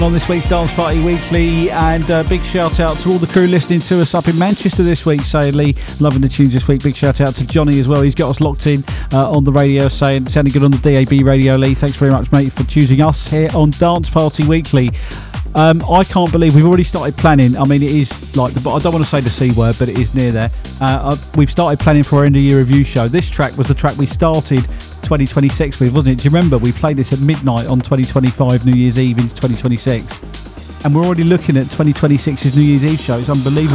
On this week's Dance Party Weekly, and big shout out to all the crew listening to us up in Manchester this week. Saying Lee, loving the tunes this week. Big shout out to Johnny as well. He's got us locked in on the radio, sounding good on the DAB radio. Lee, thanks very much, mate, for choosing us here on Dance Party Weekly. I can't believe we've already started planning. I mean, it is like, I don't want to say the C word, but it is near there. We've started planning for our end of year review show. This track was the track we started 2026 with, wasn't it? Do you remember? We played this at midnight on 2025 New Year's Eve into 2026. And we're already looking at 2026's New Year's Eve show. It's unbelievable.